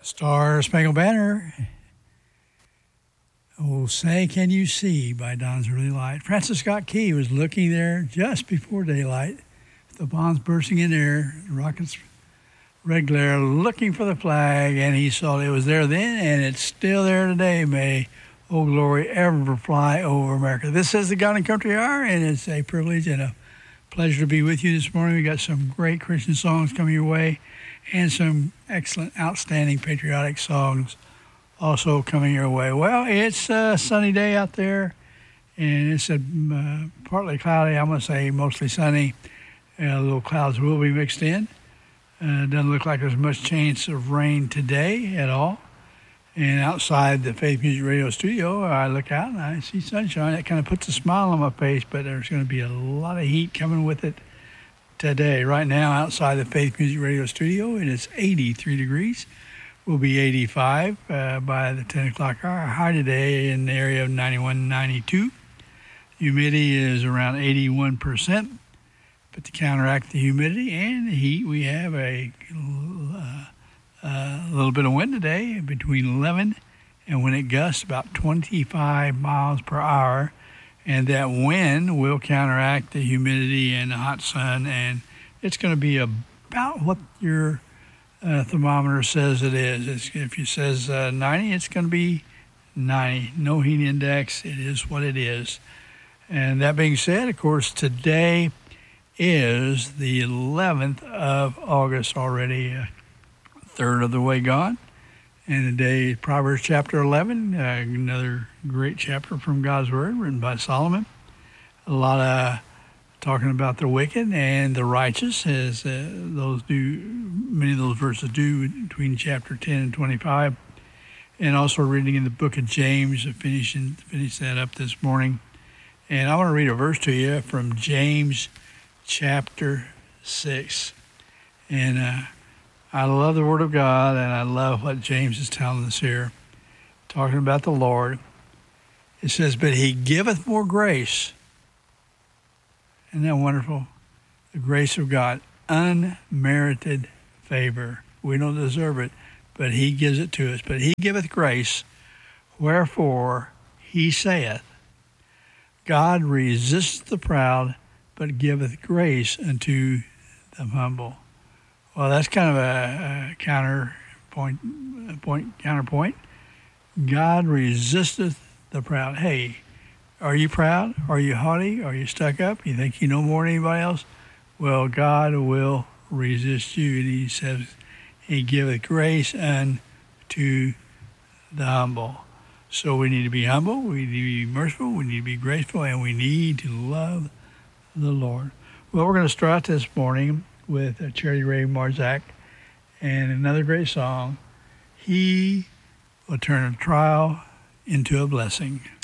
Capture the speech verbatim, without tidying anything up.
Star Spangled Banner. Oh, Say Can You See by Dawn's Early Light. Francis Scott Key was looking there just before daylight. The bombs bursting in air, rockets, red glare, looking for the flag, and he saw it was there then, and it's still there today. May oh glory ever fly over America. This is the God and Country Hour, and it's a privilege and a pleasure to be with you this morning. We got some great Christian songs coming your way, and some excellent, outstanding patriotic songs also coming your way. Well, it's a sunny day out there, and it's a uh, partly cloudy. I'm going to say mostly sunny. Uh, little clouds will be mixed in. Uh, doesn't look like there's much chance of rain today at all. And outside the Faith Music Radio studio, I look out and I see sunshine. It kind of puts a smile on my face, but there's going to be a lot of heat coming with it today. Right now, outside the Faith Music Radio studio, it is eighty-three degrees. Will be eighty-five uh, by the ten o'clock hour. High today in the area of ninety-one, ninety-two. Humidity is around eighty-one percent. But to counteract the humidity and the heat, we have a, uh, a little bit of wind today, between eleven and when it gusts about twenty-five miles per hour. And that wind will counteract the humidity and the hot sun, and it's going to be about what your uh, thermometer says it is. It's, if it says uh, ninety, it's going to be ninety. No heat index. It is what it is. And that being said, of course, today is the eleventh of August, already a third of the way gone. And today, Proverbs chapter eleven, uh, another great chapter from God's Word, written by Solomon. A lot of talking about the wicked and the righteous, as uh, those do, many of those verses do between chapter ten and twenty-five. And also reading in the book of James, finishing finish that up this morning. And I want to read a verse to you from James chapter six. And uh, I love the Word of God, and I love what James is telling us here, talking about the Lord. It says, but he giveth more grace. Isn't that wonderful? The grace of God, unmerited favor. We don't deserve it, but he gives it to us. But he giveth grace, wherefore he saith, God resisteth the proud, but giveth grace unto the humble. Well, that's kind of a, a counterpoint, a point, counterpoint. God resisteth the proud. Hey, are you proud? Are you haughty? Are you stuck up? You think you know more than anybody else? Well, God will resist you. And he says, he giveth grace unto the humble. So we need to be humble, we need to be merciful, we need to be graceful, and we need to love the Lord. Well, we're going to start this morning with uh, Charity Ray Marzak and another great song, He Will Turn a Trial into a Blessing.